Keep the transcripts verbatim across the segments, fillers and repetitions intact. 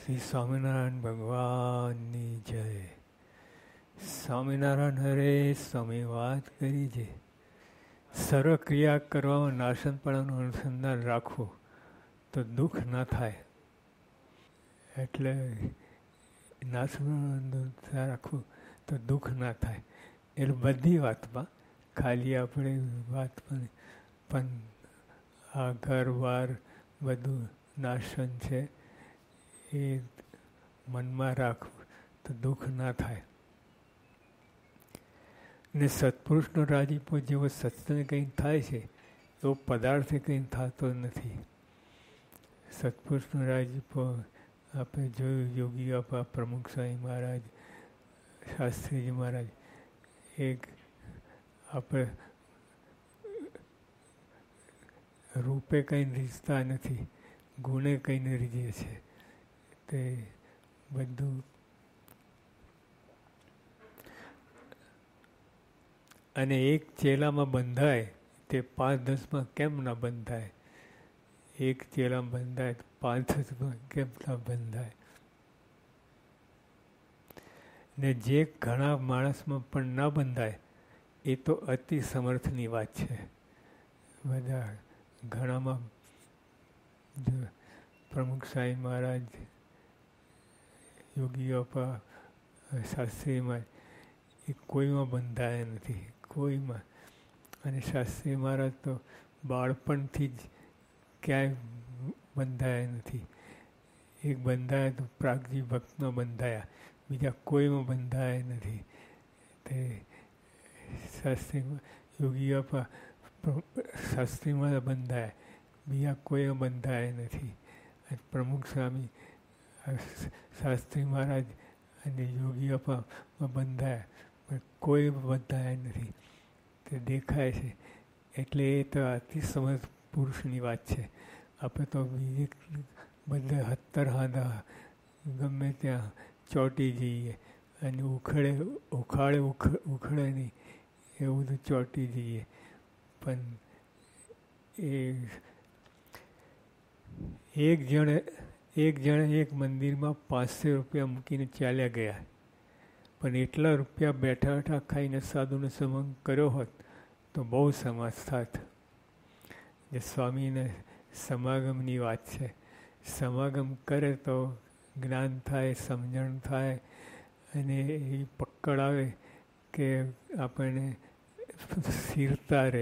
શ્રી સ્વામિનારાયણ ભગવાનની જય. સ્વામિનારાયણ હરે સ્વામી વાત કરી છે, સર્વક્રિયા કરવામાં નાશનપણાનું અનુસંધાન રાખવું તો દુઃખ ના થાય. એટલે નાશનપણાનું રાખવું તો દુઃખ ના થાય. એટલે બધી વાતમાં, ખાલી આપણે વાત પણ પણ આ ઘર વાર બધું નાશન છે એ મનમાં રાખવું તો દુઃખ ના થાય. ને સત્પુરુષનો રાજીપો જેવો સત્સંગ કંઈ થાય છે એવો પદાર્થ કંઈ થતો નથી. સત્પુરુષનો રાજીપો આપણે જોયું, યોગી આપા પ્રમુખ સ્વામી મહારાજ, શાસ્ત્રીજી મહારાજ, એક આપણે રૂપે કંઈ રીઝતા નથી, ગુણે કંઈને રીઝે છે. તે બધું અને એક ચેલામાં બંધાય તે પાંચ દસમાં કેમ ના બંધાય? એક ચેલામાં બંધાય તો પાંચ દસમાં કેમ ના બંધાય? ને જે ઘણા માણસમાં પણ ના બંધાય એ તો અતિ સમર્થની વાત છે. બધા ઘણામાં પ્રમુખ સ્વામી મહારાજ, યોગી આપા, શાસ્ત્રી મહારાજ એ કોઈમાં બંધાયા નથી, કોઈમાં. અને શાસ્ત્રી મહારાજ તો બાળપણથી જ ક્યાંય બંધાયા નથી. એક બંધાયા તો પ્રાગજી ભક્તમાં બંધાયા, બીજા કોઈમાં બંધાયા નથી. તે શાસ્ત્રીમાં યોગી આપા શાસ્ત્રીમાં બંધાયા, બીજા કોઈમાં બંધાયા નથી. પ્રમુખ સ્વામી, શાસ્ત્રી મહારાજ અને યોગી અપામાં બંધાયા, પણ કોઈ બંધાયા નથી. તે દેખાય છે. એટલે એ તો અતિ સમર્થ પુરુષની વાત છે. આપણે તો બીજી બધે હત્તર હાંધા ગમે ત્યાં ચોંટી જઈએ અને ઉખડે ઉખાડે ઉખડે નહીં એવું બધું ચોંટી જઈએ. પણ એ એક જણે એક જણે એક મંદિરમાં પાંચસો રૂપિયા મૂકીને ચાલ્યા ગયા. પણ એટલા રૂપિયા બેઠા બેઠા ખાઈને સાધુનો સંબંધ કર્યો હોત તો બહુ સમાજ થાત. જે સ્વામીને સમાગમની વાત છે. સમાગમ કરે તો જ્ઞાન થાય, સમજણ થાય અને એ પકડ આવે કે આપણને સ્થિરતા રહે.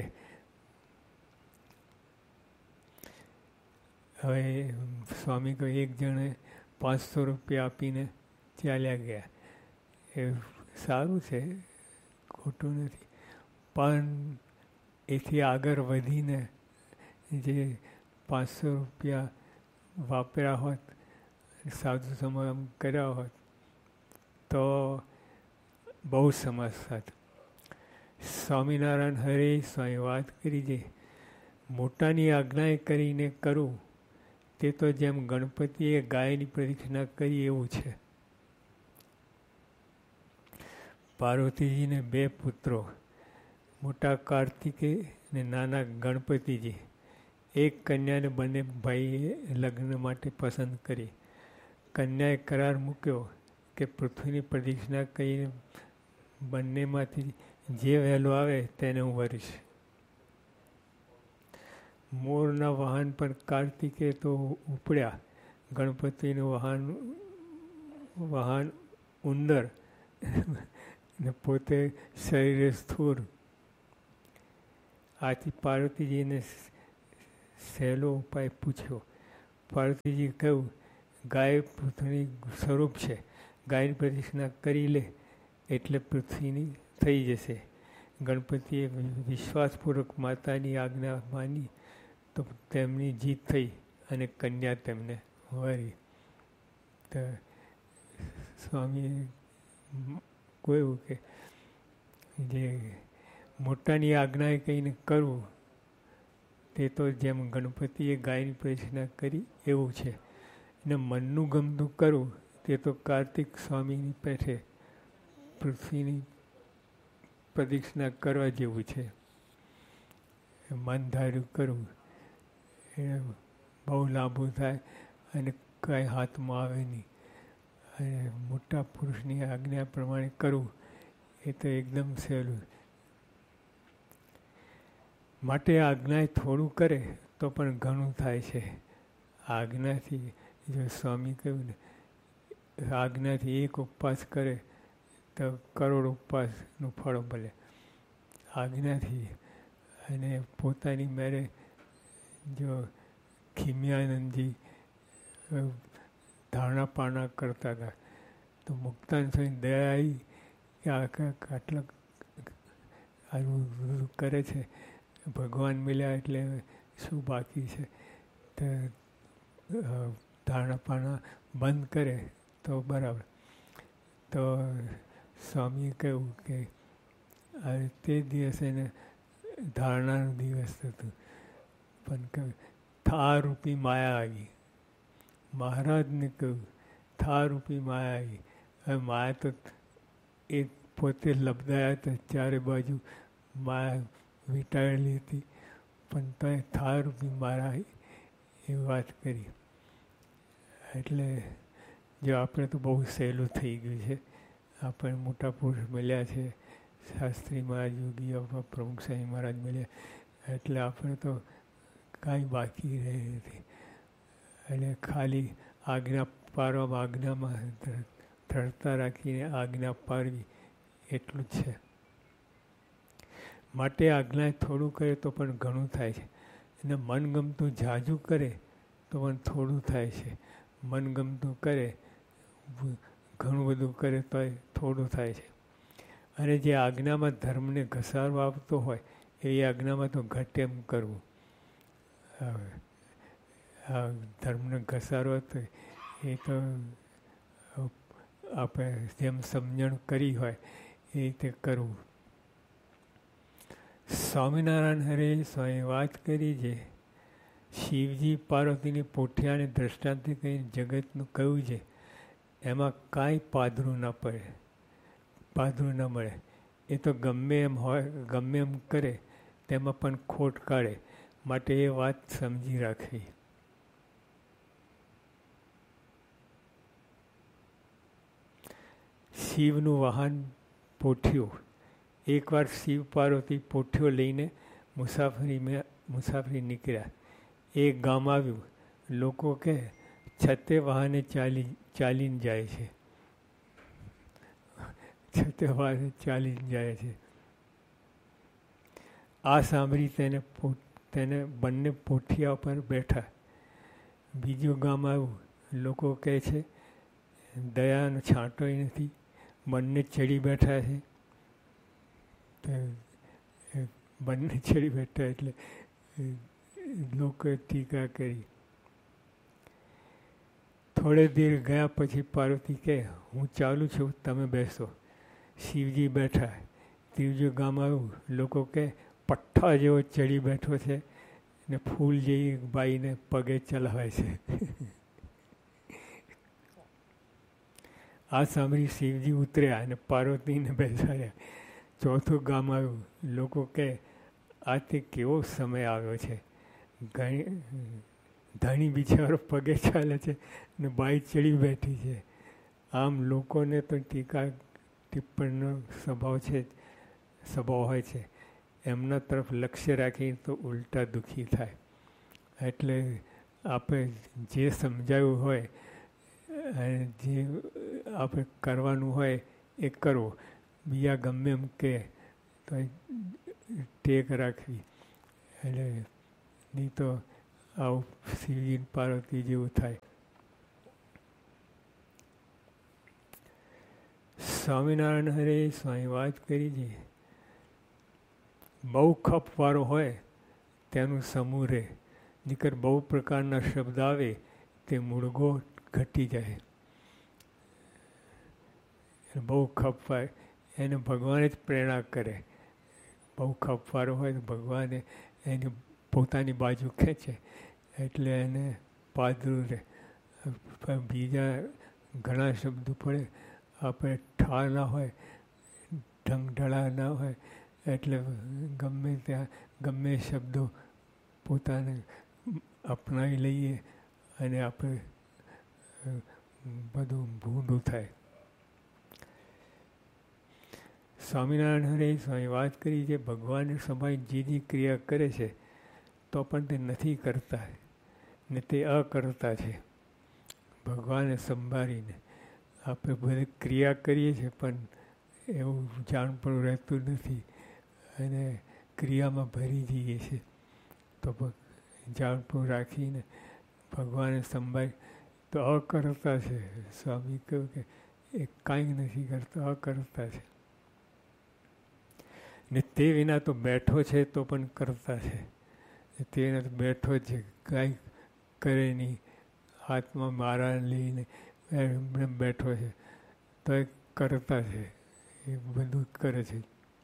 હવે સ્વામી કોઈ એક જણે પાંચસો રૂપિયા આપીને ચાલ્યા ગયા. એ સારું છે, ખોટું નથી. પણ એથી આગળ વધીને જે પાંચસો રૂપિયા વાપર્યા હોત, સાધુ સમાગમ કર્યા હોત તો બહુ સમાજ થાત. સ્વામિનારાયણ હરે સ્વામી વાત કરી છે, મોટાની આજ્ઞા કરીને કરવું તે તો જેમ ગણપતિએ ગાયની પ્રદક્ષિણા કરી એવું છે. પાર્વતીજીને બે પુત્રો, મોટા કાર્તિકેય અને નાના ગણપતિજી. એક કન્યાને બંને ભાઈએ લગ્ન માટે પસંદ કરી. કન્યાએ કરાર મૂક્યો કે પૃથ્વીની પ્રદક્ષિણા કરીને બંનેમાંથી જે વહેલો આવે તેને હું વરીશ. મોરના વાહન પર કાર્તિકે તો ઉપડ્યા, ગણપતિનું વાહન વાહન ઉંદર ને પોતે શરીરે સ્થૂળ. આથી પાર્વતીજીને સહેલો ઉપાય પૂછ્યો. પાર્વતીજી કહ્યું, ગાય પૃથ્વીની સ્વરૂપ છે, ગાયની પ્રદક્ષિણા કરી લે એટલે પૃથ્વીની થઈ જશે. ગણપતિએ વિશ્વાસપૂર્વક માતાની આજ્ઞા માની તો તેમની જીત થઈ અને કન્યા તેમને વરી. તો સ્વામીએ કહ્યું કે જે મોટાની આજ્ઞાએ કહીને કરવું તે તો જેમ ગણપતિએ ગાયની પ્રદક્ષિણા કરી એવું છે. અને મનનું ગમતું કરવું તે તો કાર્તિક સ્વામીની પેઠે પૃથ્વીની પ્રદક્ષિણા કરવા જેવું છે. મન ધાર્યું કરવું એ બહુ લાંબુ થાય અને કાંઈ હાથમાં આવે નહીં. અને મોટા પુરુષની આજ્ઞા પ્રમાણે કરવું એ તો એકદમ સહેલું. માટે આજ્ઞા થોડું કરે તો પણ ઘણું થાય છે. આજ્ઞાથી જો સ્વામી કહ્યું ને, આજ્ઞાથી એક ઉપવાસ કરે તો કરોડ ઉપવાસનું ફળ મળે. આજ્ઞાથી અને પોતાની મેરે જો ખીમ્યાનંદજી ધારણા પારણા કરતા હતા તો મુક્તાન સ્વામી દયા આવી કે આખા આટલા આવું કરે છે, ભગવાન મળ્યા એટલે શું બાકી છે, તો ધારણા પારણા બંધ કરે તો બરાબર. તો સ્વામીએ કહ્યું કે તે દિવસે એને ધારણાનો દિવસ હતો, પણ કહ્યું થા રૂપી માયા આવી. મહારાજને કહ્યું થા રૂપી માયા આવી. હવે માયા તો એ પોતે લબદાયા હતા, ચારે બાજુ માયા વીંટાળેલી હતી, પણ તો એ થા રૂપી મારા એ વાત કરી. એટલે જો આપણે તો બહુ સહેલું થઈ ગયું છે, આપણે મોટા પુરુષ મળ્યા છે, શાસ્ત્રી મહારાજ, યોગી પ્રમુખ સ્વામી મહારાજ મળ્યા, એટલે આપણે તો કાંઈ બાકી રહે નથી. એટલે ખાલી આજ્ઞા પારવામાં, આજ્ઞામાં દ્રઢતા રાખીને આજ્ઞા પાડવી એટલું જ છે. માટે આજ્ઞા થોડું કરે તો પણ ઘણું થાય છે, અને મનગમતું ઝાઝું કરે તો પણ થોડું થાય છે. મનગમતું કરે, ઘણું બધું કરે તો થોડું થાય છે. અને જે આજ્ઞામાં ધર્મને ઘસારો આવતો હોય એવી આજ્ઞામાં તો ઘટ એમ કરવું. આ ધર્મને ઘસારો હતો એ તો આપણે જેમ સમજણ કરી હોય એ રીતે કરવું. સ્વામિનારાયણ હરે સ્વામી વાત કરી છે, શિવજી પાર્વતીની પોઠિયાને દ્રષ્ટાંતથી કહીને જગતનું કહ્યું છે, એમાં કાંઈ પાધરું ન પડે, પાધરું ન મળે. એ તો ગમે એમ હોય, ગમે એમ કરે તેમાં પણ ખોટ કાઢે. માટે એ વાત સમજી રાખવી. શિવનું વાહન પોઠિયો. એકવાર શિવ પાર્વતી પોઠિયો લઈને મુસાફરી મેં મુસાફરી નીકળ્યા. એક ગામ આવ્યું. લોકો કહે છતે વાહને ચાલી ચાલીને જાય છે, છતે વાહને ચાલીને જાય છે. આ સાંભળી તેને તેને બંને પોઠિયા પર બેઠા. બીજું ગામ આવ્યું. લોકો કહે છે દયાનો છાંટોય નથી, બંને ચડી બેઠા છે. બંને ચડી બેઠા એટલે લોકોએ ટીકા કરી. થોડે દેર ગયા પછી પાર્વતી કહે હું ચાલું છું, તમે બેસો. શિવજી બેઠા. ત્રીજું ગામ આવ્યું. લોકો કહે પઠ્ઠા જેવો ચડી બેઠો છે ને ફૂલ જેવી બાઈને પગે ચલાવે છે. આ સાંભળી શિવજી ઉતર્યા અને પાર્વતીને બેસાડ્યા. ચોથું ગામ આવ્યું. લોકો કહે આ તે કેવો સમય આવ્યો છે, ઘણી ધણી બિચારો પગે ચાલે છે ને બાઈ ચડી બેઠી છે. આમ લોકોને તો ટીકા ટિપ્પણીનો સ્વભાવ છે, સ્વભાવ હોય છે. એમના તરફ લક્ષ્ય રાખીને તો ઉલટા દુઃખી થાય. એટલે આપણે જે સમજાયું હોય અને જે આપણે કરવાનું હોય એ કરવો. બીજા ગમે એમ કહે તો ટેક રાખવી. એટલે નહીં તો આવું શિવજી પાર્વતી જેવું થાય. સ્વામિનારાયણ હરે સ્વામી વાત કરી છે, બહુ ખપવાળો હોય તેનું સમૂહ રહે, નીકર બહુ પ્રકારના શબ્દ આવે તે મૂળગો ઘટી જાય. બહુ ખપવાય એને ભગવાન જ પ્રેરણા કરે. બહુ ખપવાળો હોય તો ભગવાને એની પોતાની બાજુ ખેંચે એટલે એને પાદરું રહે. બીજા ઘણા શબ્દો પડે, આપણે ઠાર ના હોય, ઢંગઢળા ના હોય, એટલે ગમે ત્યાં ગમે શબ્દો પોતાને અપનાવી લઈએ અને આપણે બધું ભૂંડું થાય. સ્વામિનારાયણ હરે સ્વામી વાત કરી છે ભગવાનને સમાય જે જે ક્રિયા કરે છે તો પણ તે નથી કરતા ને તે અકર્તા છે. ભગવાનને સંભાળીને આપણે બધી ક્રિયા કરીએ છીએ પણ એવું જાણપણું રહેતું નથી અને ક્રિયામાં ભરી જઈએ છીએ. તો જાણપણું રાખીને ભગવાનને સંભાળી તો અકર્તા છે. સ્વામી કહ્યું કે એ કાંઈ નથી કરતા, અકર્તા છે. ને તે વિના તો બેઠો છે તો પણ કરતા છે. તે વિના તો બેઠો છે, કાંઈ કરે નહીં, હાથમાં મારા લઈને એમને બેઠો છે તો એ કરતા છે, એ બધું કરે છે.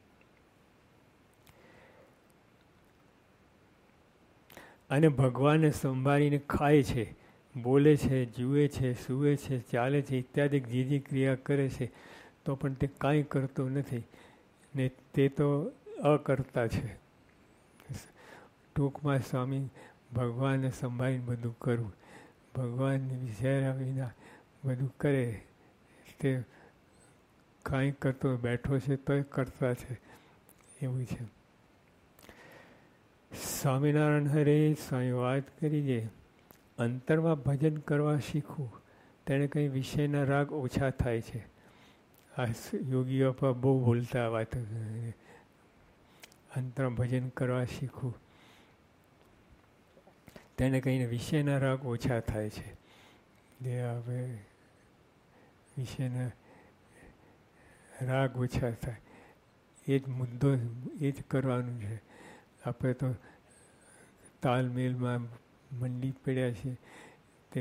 અને ભગવાનને સંભાળીને ખાય છે, બોલે છે, જુએ છે, સૂવે છે, ચાલે છે ઇત્યાદિ જે જે ક્રિયા કરે છે તો પણ તે કાંઈ કરતો નથી ને તે તો અકર્તા છે. ટૂંકમાં સ્વામી ભગવાનને સંભાળીને બધું કરવું, ભગવાનને વિચાર્યા વિના બધું કરે તે કાંઈ કરતો બેઠો છે તોય કરતા છે એવું છે. સ્વામિનારાયણ હરે સ્વામી વાત કરી છે અંતરમાં ભજન કરવા શીખવું તેને કંઈ વિષયના રાગ ઓછા થાય છે. આ યોગીઓ પર બહુ બોલતા વાત, અંતરમાં ભજન કરવા શીખવું તેને કહીને વિષયના રાગ ઓછા થાય છે. જે આપણે વિષયના રાગ ઓછા થાય એ જ મુદ્દો, એ જ કરવાનું છે. આપણે તો તાલમેલમાં મંડી પડ્યા છે તે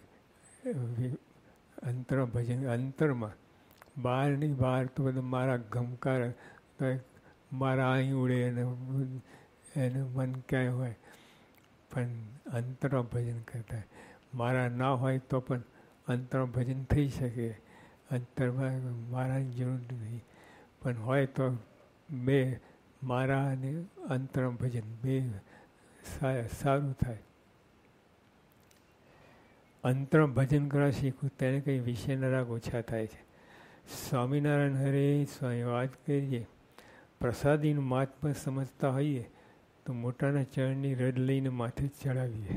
અંતર ભજન, અંતરમાં બહાર નહીં, બહાર તો બધા મારા ગમકાર તો મારા અહીં ઉડે અને એનું મન ક્યાંય હોય પણ અંતરમાં ભજન કરતા મારા ના હોય તો પણ અંતરમાં ભજન થઈ શકે. અંતરમાં મારાની જરૂર નથી પણ હોય તો બે મારા અને અંતરમાં ભજન બે સારું થાય. અંતરમાં ભજન કરવા શીખવું તેને કંઈ વિષયના રાગ ઓછા થાય છે. સ્વામિનારાયણ હરે સ્વામી વાત કરીએ પ્રસાદીનું મહાત્મા સમજતા હોઈએ તો મોટાના ચરણની રજ લઈને માથે ચડાવીએ.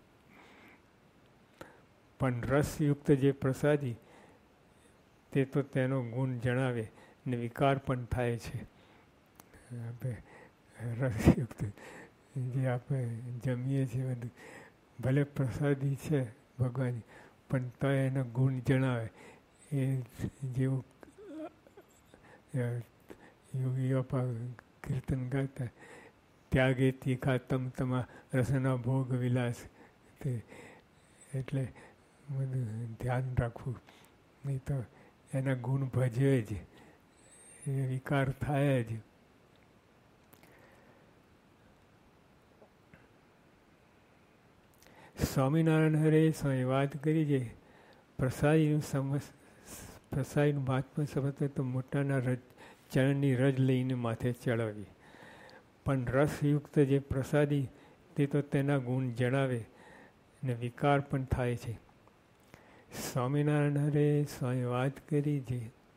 પણ રસયુક્ત જે પ્રસાદી તે તો તેનો ગુણ જણાવે ને વિકાર પણ થાય છે. આપણે રસયુક્ત જે આપણે જમીએ છીએ બધું ભલે પ્રસાદી છે ભગવાન પણ તો એના ગુણ જણાવે એ જેવું યોગીઓ પર કીર્તન ગાતા ત્યાગે તીખા તમ તમા રસના ભોગ વિલાસ તે એટલે બધું ધ્યાન રાખવું નહીં તો એના ગુણ ભજે જ, એ વિકાર થાય જ. સ્વામિનારાયણ હરે સ્વામી વાત કરી છે પ્રસાદીનું સમજ, પ્રસાદીનું મહાત્મા સમજતા તો મોટાના રજ ચરણની રજ લઈને માથે ચડાવી. પણ રસયુક્ત જે પ્રસાદી તે તો તેના ગુણ જણાવે ને વિકાર પણ થાય છે. સ્વામિનારાયણ હરે સ્વામી વાત કરી છે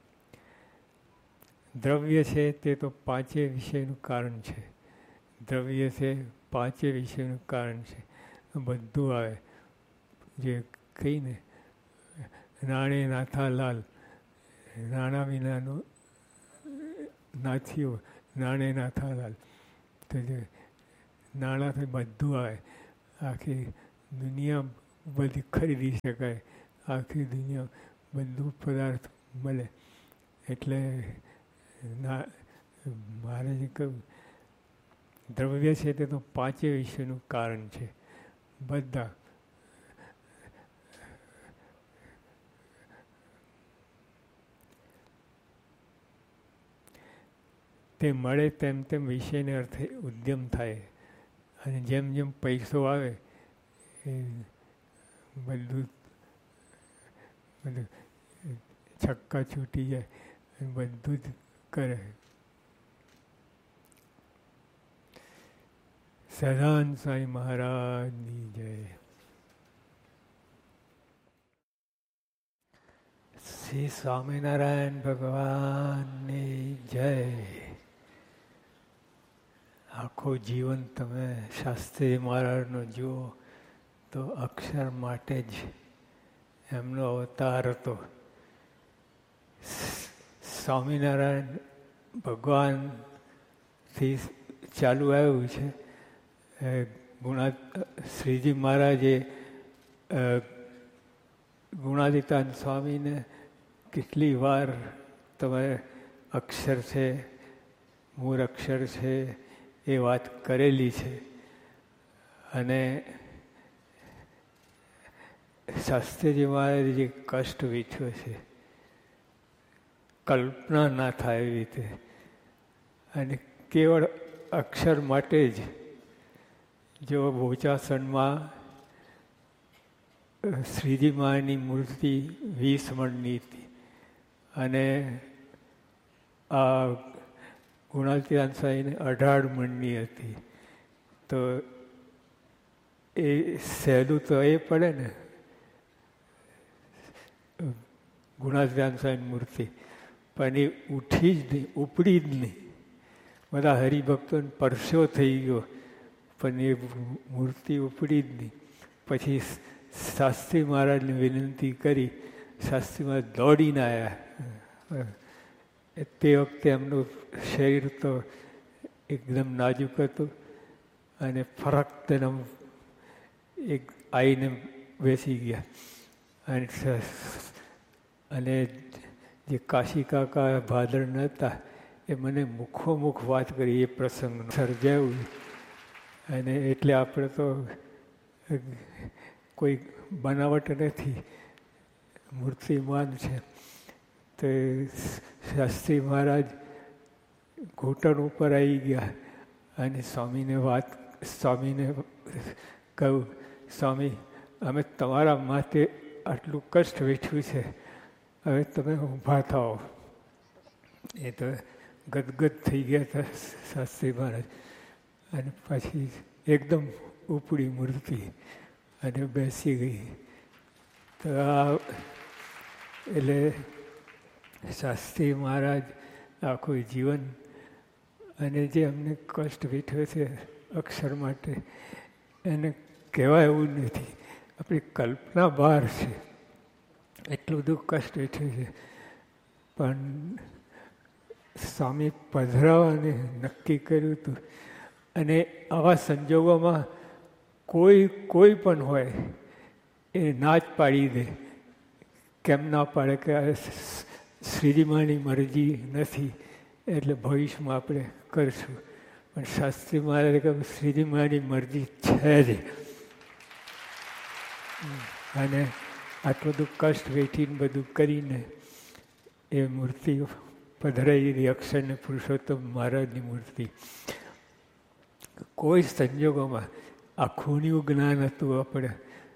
દ્રવ્ય છે તે તો પાંચે વિષયનું કારણ છે. દ્રવ્ય છે પાંચે વિષયનું કારણ છે. બધું આવે જે કહીને નાણે નાથા લાલ, નાણા વિનાનો નાથીઓ, નાણે નાથા લાલ, તો જે નાણાંથી બધું આવે. આખી દુનિયા બધી ખરીદી શકાય, આખી દુનિયા બધું પદાર્થ મળે. એટલે ના મારે જે કહ્યું દ્રવ્ય છે તે તો પાંચે વિષયનું કારણ છે. બધા તે મળે તેમ તેમ વિષયને અર્થે ઉદ્યમ થાય અને જેમ જેમ પૈસો આવે એ બધું બધું છક્કા છૂટી જાય અને બધું જ કરે. સદાન સાંઈ મહારાજની જય. શ્રી સ્વામિનારાયણ ભગવાનની જય. આખું જીવન તમે શાસ્ત્રી મહારાજનું જુઓ તો અક્ષર માટે જ એમનો અવતાર હતો. સ્વામિનારાયણ ભગવાનથી ચાલુ આવ્યું છે. ગુણા શ્રીજી મહારાજે ગુણાતીતાન સ્વામીને કેટલી વાર તમે અક્ષર છે, મૂળ અક્ષર છે એ વાત કરેલી છે. અને શાસ્ત્રીજી મહારાજે જે કષ્ટ વીઠ્યો છે કલ્પના ના થાય એવી રીતે, અને કેવળ અક્ષર માટે જ જો બોચાસણમાં શ્રીજી મહારાજની મૂર્તિ વીસ મણની હતી અને આ ગુણાતીતાન સ્વામીને અઢાર મણની હતી. તો એ સહેલું તો એ પડે ને ગુણાતીતાન સ્વામીની મૂર્તિ, પણ એ ઉઠી જ નહીં, ઉપડી જ નહીં. બધા હરિભક્તોને પરસ્યો થઈ ગયો પણ એ મૂર્તિ ઉપડી જ નહીં. પછી શાસ્ત્રી મહારાજને વિનંતી કરી, શાસ્ત્રી મહારાજ દોડીને આવ્યા. તે વખતે એમનું શરીર તો એકદમ નાજુક હતું અને ફરક તેનો એક આવીને બેસી ગયા. અને અને જે કાશી કાકા ભાદરણ હતા એ મને મુખો મુખ વાત કરી એ પ્રસંગ સર્જાયું. અને એટલે આપણે તો કોઈ બનાવટ નથી, મૂર્તિમાન છે. તો શાસ્ત્રી મહારાજ ઘૂંટણ ઉપર આવી ગયા અને સ્વામીને વાત સ્વામીને કહ્યું, સ્વામી અમે તમારા માટે આટલું કષ્ટ વેઠ્યું છે, હવે તમે ઊભા થાઓ. એ તો ગદગદ થઈ ગયા હતા શાસ્ત્રી મહારાજ. અને પછી એકદમ ઉપડી મૂર્તિ અને બેસી ગઈ. તો આ એટલે શાસ્ત્રી મહારાજ આખું જીવન અને જે અમને કષ્ટ વેઠ્યો છે અક્ષર માટે એને કહેવાય એવું નથી, આપણી કલ્પના બહાર છે. એટલું બધું કષ્ટ વેઠ્યું છે. પણ સ્વામી પધરાવાને નક્કી કર્યું હતું. અને આવા સંજોગોમાં કોઈ કોઈ પણ હોય એ ના જ પાડી દે. કેમ ના પાડે કે શ્રીજીમાની મરજી નથી એટલે ભવિષ્યમાં આપણે કરીશું. પણ શાસ્ત્રી મહારાજે કહ્યું શ્રીજીમાની મરજી છે જ. અને આટલું બધું કષ્ટ વેઠીને બધું કરીને એ મૂર્તિ પધરાઈ દીધી, અક્ષરને પુરુષોત્તમ મહારાજની મૂર્તિ. કોઈ સંજોગોમાં આખુંનું જ્ઞાન હતું. આપણે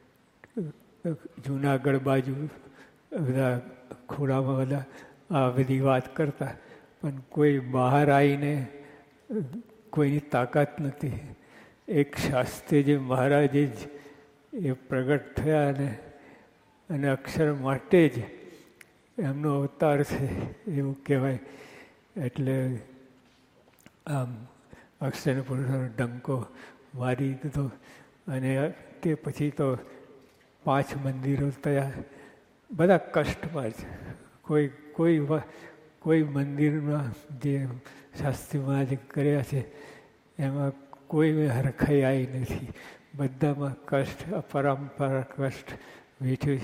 જૂનાગઢ બાજુ બધા ખોડામાં બધા આ બધી વાત કરતા, પણ કોઈ બહાર આવીને કોઈની તાકાત નથી. એક શાસ્ત્રીજી મહારાજે જ એ પ્રગટ થયા અને અને અક્ષર માટે જ એમનો અવતાર છે એવું કહેવાય. એટલે આમ અક્ષર પુરુષોનો ડંકો મારી દીધો. અને તે પછી તો પાંચ મંદિરો થયા, બધા કષ્ટમાં જ. કોઈ કોઈ કોઈ મંદિરમાં જે શાસ્ત્રીમાં જે કર્યા છે એમાં કોઈ હરખાઈ આવી નથી. બધામાં કષ્ટ, અપરંપરા કષ્ટ વેઠ્યું છે.